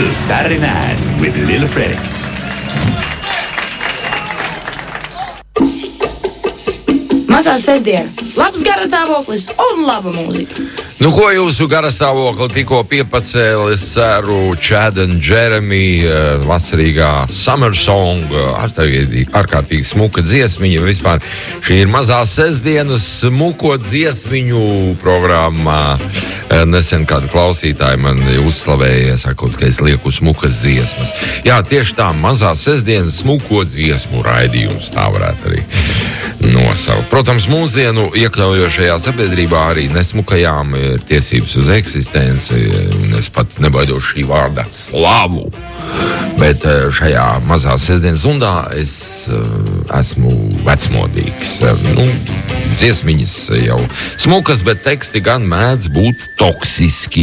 Till Saturday night with Lil Freddie. Mazā sestdiena. Labs garastāvoklis un laba mūzika. Nu, ko jūsu garastāvokli tikko piepacēla, es ceru, Chad and Jeremy vasarīgā Summer Song, ārkārtīgi smuka dziesmiņa. Vispār šī ir mazā sestdienas smuko dziesmiņu programmā. Nesen kādu klausītāju man uzslavēja, sakot, ka es lieku smukas dziesmas. Jā, tieši tā, mazā sestdienas smuko dziesmu raidījums, tā varētu arī nosaukt. Protams, mūsdienu iekļaujošajā sabiedrībā arī nesmukajām ir tiesības uz eksistenci, un es pat nebaidos šī vārda slavu. Bet šajā mazā sestdienas stundā es esmu vecmodīgs. Dziesmiņas jau smukas, bet teksti gan mēdz būt toksiski,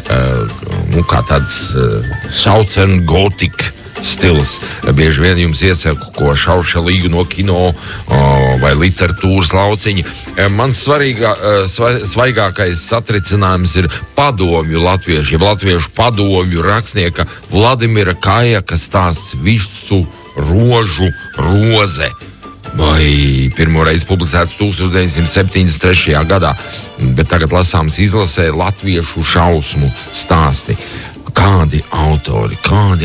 kā tāds Southern Gothic stils. Bieži vien jums iesaku, ko šaušalīgu no kino vai literatūras lauciņa. Mans svaigākais satricinājums ir padomju latviešu, jeb latviešu padomju rakstnieka Vladimira Kajaka stāsts Visu rožu roze. Vai pirmoreiz publicēts 1973. gadā, bet tagad lasāms izlasē latviešu šausmu stāsti. Kādi autori?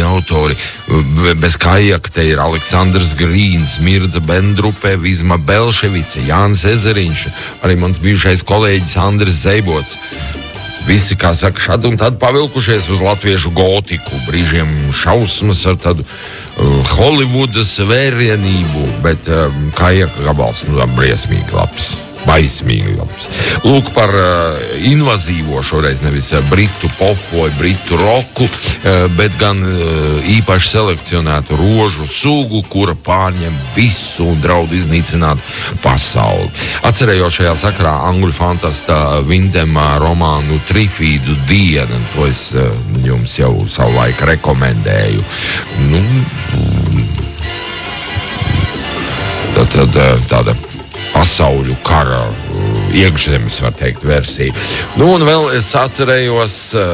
Bez Kajaka te ir Aleksandrs Grīns, Mirdza Bendrupe, Vizma Belševice, Jānis Ezeriņš, arī mans bijušais kolēģis Andris Zeibots. Visi, kā saka, šad un tad pavilkušies uz latviešu gotiku, brīžiem šausmas ar tādu Holivudas vērienību, bet Kajaka gabals briesmīgi labs. Baismīgi labs. Lūk par invazīvo šoreiz nevis britu popu vai britu roku, bet gan īpaši selekcionētu rožu sugu, kura pārņem visu un draud iznīcināt pasauli. Atcerējot šajā sakarā angļu fantasta Vindema romānu Trifīdu diena, to es jums jau savu laiku rekomendēju. Tāda pasauļu kara iekšzemes, var teikt, versija. Un vēl es atcerējos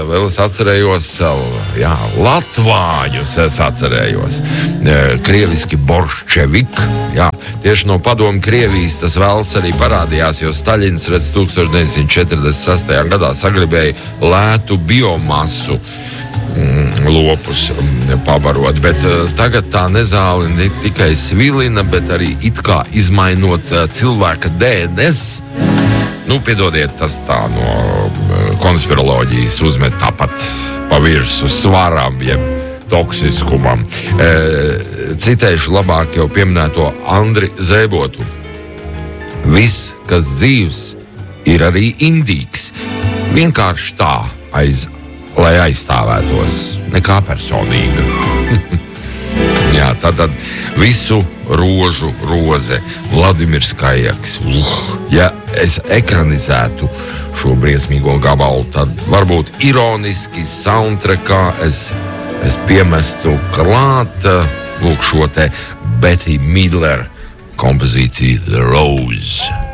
latvāņus es atcerējos. Krieviski borščevik, jā, tieši no padomu Krievijas tas vēls arī parādījās, jo Staļins, redz, 1946. gadā sagribēja lētu biomasu lopus pabarot, bet tagad tā nezāle ne tikai svilina, bet arī it kā izmainot cilvēka DNS. Piedodiet, tas tā no konspiroloģijas uzmet tāpat pa virsu svarām, jeb toksiskumam. Citēšu labāk jau pieminēto Andri Zeibotu. Viss, kas dzīvs, ir arī indīgs. Vienkārši tā lai aizstāvētos, nekā personīga. Jā, tātad Visu rožu roze, Vladimirs Kajaks. Ja es ekranizētu šo briesmīgo gabalu, tad varbūt ironiski soundtrackā es piemestu klāt lūk šo te Betty Midler kompozīciju The Rose.